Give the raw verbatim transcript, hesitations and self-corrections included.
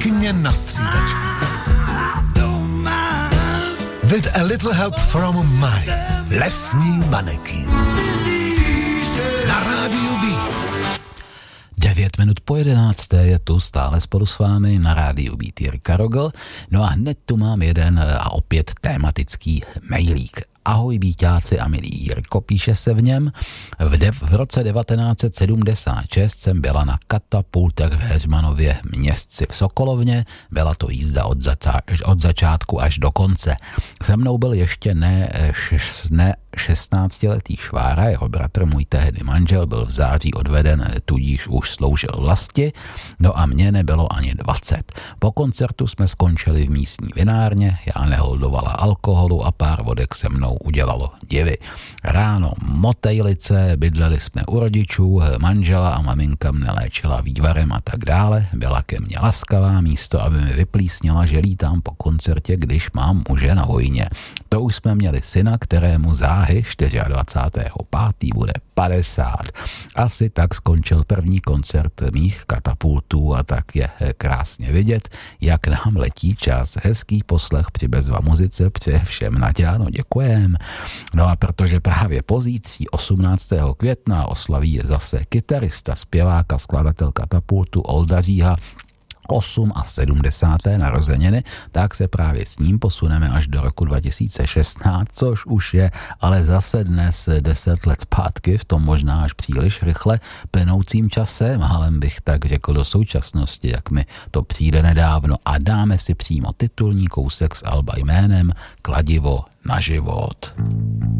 pěkně na střídačku. With a little help from my lesní manekin. Na rádiu Beat. Devět minut po jedenácté je tu stále spolu s vámi na rádiu Beat Jirka Rogl. No a hned tu mám jeden a opět tematický mailík. Ahoj Bíťáci a milí Jirko, píše se v něm. V, de- v roce devatenáct set sedmdesát šest jsem byla na katapultech v Heřmanově Městci v Sokolovně. Byla to jízda od, zaca- od začátku až do konce. Se mnou byl ještě ne, šest, ne šestnáctiletý Švára, jeho bratr, můj tehdy manžel, byl v září odveden, tudíž už sloužil vlasti, no a mně nebylo ani dvacet. Po koncertu jsme skončili v místní vinárně, já neholdovala alkoholu a pár vodek se mnou udělalo divy. Ráno motejlice, bydleli jsme u rodičů, manžela a maminka mne léčila vývarem a tak dále, byla ke mně laskavá, místo aby mi vyplísnila, že lítám po koncertě, když mám muže na vojně. To už jsme měli syna, kterému záhy dvacátého pátého bude padesát. Asi tak skončil první koncert mých katapultů a tak je krásně vidět, jak nám letí čas. Hezký poslech při bezva muzice, přeje všem Naďáno, děkujem. No a protože právě pozítří osmnáctého května oslaví zase kytarista, zpěváka, skladatel katapultu Olda Říha osm a sedmdesáté narozeniny, tak se právě s ním posuneme až do roku dva tisíce šestnáct, což už je ale zase dnes deset let zpátky, v tom možná až příliš rychle plynoucím čase, málem bych tak řekl do současnosti, jak mi to přijde nedávno, a dáme si přímo titulní kousek z alba jménem Kladivo na život.